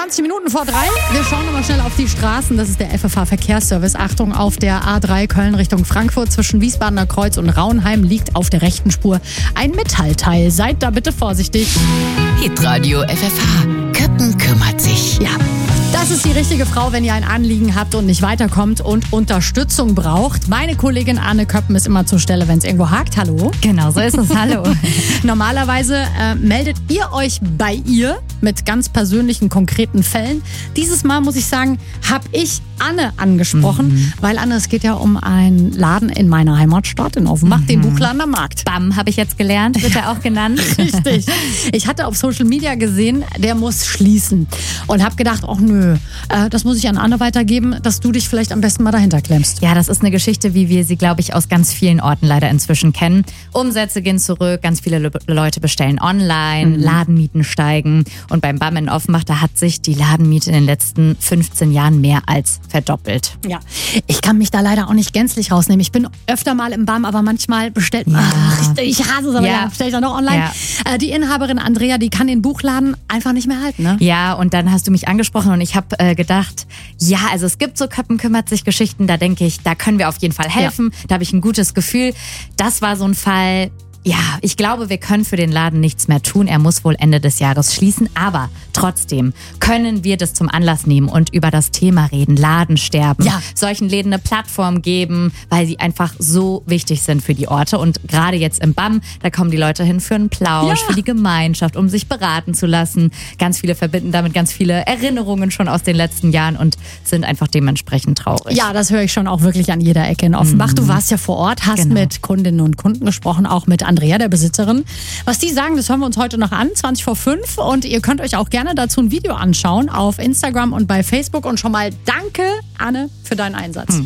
20 Minuten vor 3. Wir schauen nochmal schnell auf die Straßen. Das ist der FFH-Verkehrsservice. Achtung, auf der A3 Köln Richtung Frankfurt zwischen Wiesbadener Kreuz und Raunheim liegt auf der rechten Spur ein Metallteil. Seid da bitte vorsichtig. Hitradio FFH. Köppen kümmert sich. Ja, das ist die richtige Frau, wenn ihr ein Anliegen habt und nicht weiterkommt und Unterstützung braucht. Meine Kollegin Anne Köppen ist immer zur Stelle, wenn es irgendwo hakt. Hallo. Genau, so ist es. Hallo. Normalerweise meldet ihr euch bei ihr mit ganz persönlichen, konkreten Fällen. Dieses Mal, muss ich sagen, habe ich Anne angesprochen, weil Anne, es geht ja um einen Laden in meiner Heimatstadt in Offenbach, den Buchlander Markt. BAM habe ich jetzt gelernt, wird er auch genannt. Richtig. Ich hatte auf Social Media gesehen, der muss schließen und habe gedacht, ach nö, das muss ich an Anne weitergeben, dass du dich vielleicht am besten mal dahinter klemmst. Ja, das ist eine Geschichte, wie wir sie, glaube ich, aus ganz vielen Orten leider inzwischen kennen. Umsätze gehen zurück, ganz viele Leute bestellen online, Ladenmieten steigen. Und beim BAM in Offenbach, da hat sich die Ladenmiete in den letzten 15 Jahren mehr als verdoppelt. Ja, ich kann mich da leider auch nicht gänzlich rausnehmen. Ich bin öfter mal im BAM, aber manchmal bestellt man, ich hasse es, aber ja, bestelle ich dann noch online. Ja. Die Inhaberin Andrea, die kann den Buchladen einfach nicht mehr halten, ne? Ja, und dann hast du mich angesprochen und ich habe gedacht, ja, also es gibt so Köppen kümmert sich Geschichten, da denke ich, da können wir auf jeden Fall helfen. Ja. Da habe ich ein gutes Gefühl. Das war so ein Fall. Ja, ich glaube, wir können für den Laden nichts mehr tun. Er muss wohl Ende des Jahres schließen. Aber trotzdem können wir das zum Anlass nehmen und über das Thema reden. Ladensterben. Ja. Solchen Läden eine Plattform geben, weil sie einfach so wichtig sind für die Orte. Und gerade jetzt im BAM, da kommen die Leute hin für einen Plausch, für die Gemeinschaft, um sich beraten zu lassen. Ganz viele verbinden damit ganz viele Erinnerungen schon aus den letzten Jahren und sind einfach dementsprechend traurig. Ja, das höre ich schon auch wirklich an jeder Ecke in Offenbach. Du warst ja vor Ort, hast mit Kundinnen und Kunden gesprochen, auch mit Andrea, der Besitzerin. Was die sagen, das hören wir uns heute noch an, 20 vor 5. Und ihr könnt euch auch gerne dazu ein Video anschauen auf Instagram und bei Facebook. Und schon mal danke, Anne, für deinen Einsatz.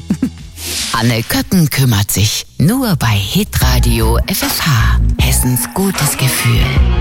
Anne Köppen kümmert sich. Nur bei Hitradio FFH. Hessens gutes Gefühl.